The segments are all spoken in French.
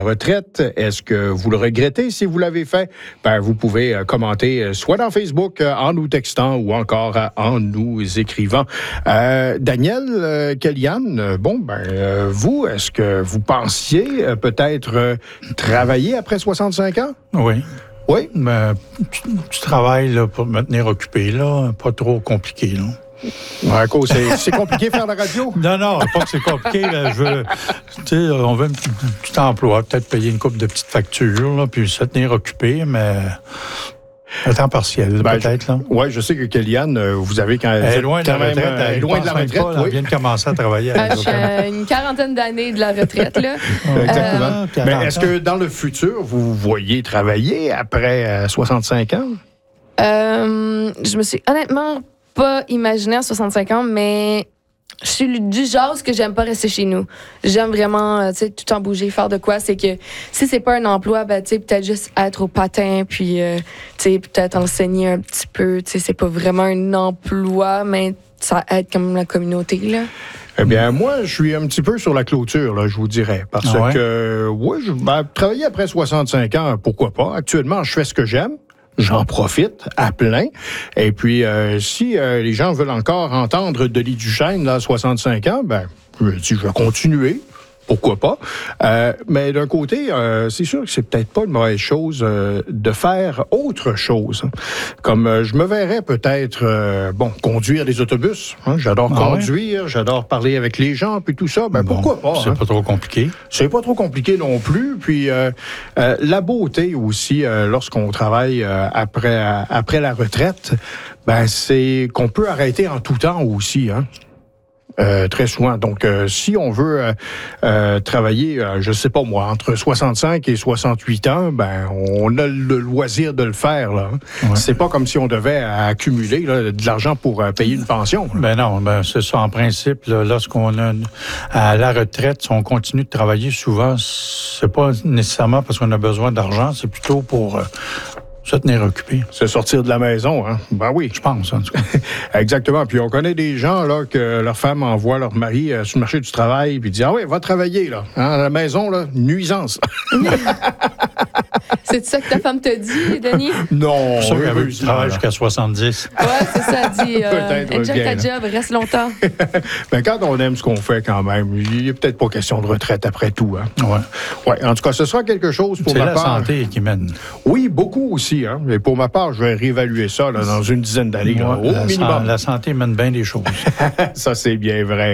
Retraite, est-ce que vous le regrettez? Si vous l'avez fait, vous pouvez commenter soit dans Facebook en nous textant ou encore en nous écrivant. Daniel, Kellyanne, vous, est-ce que vous pensiez peut-être travailler après 65 ans? Oui. Oui? Ben, tu travailles là, pour me tenir occupé, là, pas trop compliqué, non? C'est compliqué faire la radio? Non, pas que c'est compliqué. Là, on veut un petit emploi, peut-être payer une couple de petites factures, là, puis se tenir occupé, mais à temps partiel, peut-être. Oui, je sais que Kellyanne, vous avez quand même... Elle est loin de la retraite. Elle est loin de la retraite, Elle vient de commencer à travailler. Je suis à une quarantaine d'années de la retraite, là. Exactement. Mais est-ce que dans le futur, vous voyez travailler après 65 ans? Je me suis honnêtement pas imaginé à 65 ans, mais je suis du genre que j'aime pas rester chez nous. J'aime vraiment, tout le temps bouger, faire de quoi. C'est que si c'est pas un emploi, peut-être juste être au patin, puis, peut-être enseigner un petit peu. C'est pas vraiment un emploi, mais ça aide quand même la communauté, là. Eh bien, moi, je suis un petit peu sur la clôture, là, je vous dirais. Parce que, travailler après 65 ans, pourquoi pas? Actuellement, je fais ce que j'aime. J'en profite à plein. Et puis, si les gens veulent encore entendre Denis Duchesne, là, 65 ans, je vais continuer. Pourquoi pas? Mais d'un côté, c'est sûr que c'est peut-être pas une mauvaise chose de faire autre chose. Comme je me verrais peut-être, conduire des autobus. Hein, j'adore conduire, j'adore parler avec les gens, puis tout ça. Pourquoi pas? C'est pas trop compliqué. C'est pas trop compliqué non plus. Puis la beauté aussi, lorsqu'on travaille après la retraite, c'est qu'on peut arrêter en tout temps aussi, hein. Très souvent. Donc, si on veut travailler, je sais pas moi, entre 65 et 68 ans, on a le loisir de le faire, là. Ouais. C'est pas comme si on devait accumuler là, de l'argent pour payer une pension. Non, c'est ça. En principe, là, lorsqu'on a à la retraite, si on continue de travailler souvent, c'est pas nécessairement parce qu'on a besoin d'argent, c'est plutôt pour se tenir occupé. Se sortir de la maison, hein? Oui. Je pense, en tout cas. Exactement. Puis on connaît des gens, là, que leur femme envoie leur mari sur le marché du travail, puis dit, va travailler, là. Hein, à la maison, là, nuisance. C'est ça que ta femme te dit, Denis? Non. C'est sûr qu'elle veut du travail jusqu'à 70. Ouais, c'est ça, elle dit. Enjoy ta job, reste longtemps. Quand on aime ce qu'on fait, quand même, il n'est peut-être pas question de retraite après tout, hein? Ouais. En tout cas, ce sera quelque chose pour ma part. C'est la santé qui mène. Oui, beaucoup aussi. Hein? Et pour ma part, je vais réévaluer ça là, dans une dizaine d'années, au minimum. La santé mène bien des choses. Ça, c'est bien vrai.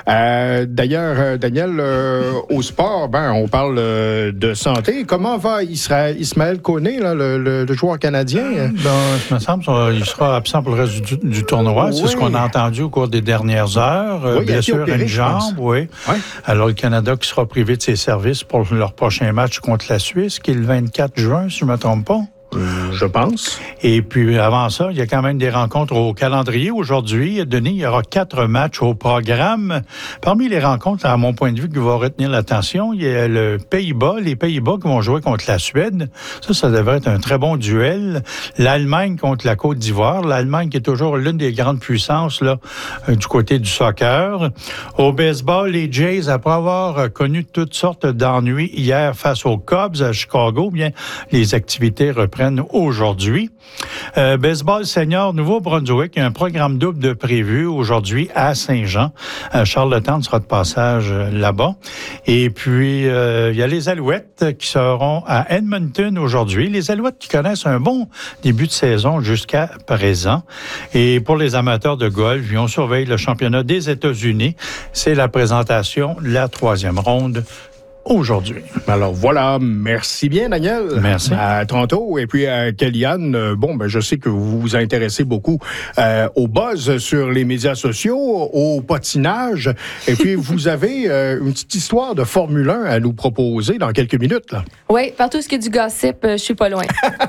Là. D'ailleurs, Daniel, au sport, on parle de santé. Comment va Ismaël Koné, là, le joueur canadien? Il me semble qu'il sera absent pour le reste du tournoi. Oui. C'est ce qu'on a entendu au cours des dernières heures. Blessure à une jambe, oui. Alors, le Canada qui sera privé de ses services pour leur prochain match contre la Suisse, qui est le 24 juin, si je ne me trompe pas. Je pense. Et puis, avant ça, il y a quand même des rencontres au calendrier. Aujourd'hui, Denis, il y aura 4 matchs au programme. Parmi les rencontres, à mon point de vue, qui vont retenir l'attention, il y a les Pays-Bas qui vont jouer contre la Suède. Ça devrait être un très bon duel. L'Allemagne contre la Côte d'Ivoire. L'Allemagne qui est toujours l'une des grandes puissances là, du côté du soccer. Au baseball, les Jays, après avoir connu toutes sortes d'ennuis hier face aux Cubs à Chicago, bien, les activités reprennent aujourd'hui. Baseball senior Nouveau-Brunswick, il y a un programme double de prévu aujourd'hui à Saint-Jean. Charles Letendre sera de passage là-bas. Et puis, il y a les Alouettes qui seront à Edmonton aujourd'hui. Les Alouettes qui connaissent un bon début de saison jusqu'à présent. Et pour les amateurs de golf, on surveille le championnat des États-Unis. C'est la présentation de la 3e ronde aujourd'hui. Alors voilà, merci bien Daniel. Merci. À tantôt. Et puis Kellyanne, je sais que vous vous intéressez beaucoup au buzz sur les médias sociaux, au patinage. Et puis vous avez une petite histoire de Formule 1 à nous proposer dans quelques minutes, là. Oui, partout où il y a du gossip, je suis pas loin.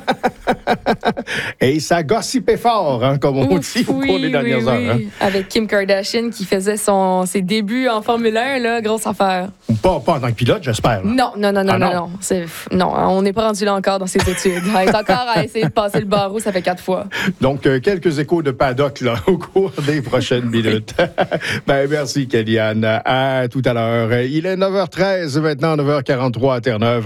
Et ça gossipait fort, hein, comme on dit au cours des dernières heures. Hein. Avec Kim Kardashian qui faisait ses débuts en Formule 1, là, grosse affaire. Pas en tant que pilote, j'espère. Là. Non, on n'est pas rendu là encore dans ses études. Elle est encore à essayer de passer le barreau, ça fait 4 fois. Donc, quelques échos de paddock là, au cours des prochaines minutes. Merci, Kellyanne. À tout à l'heure. Il est 9h13, maintenant 9h43 à Terre-Neuve.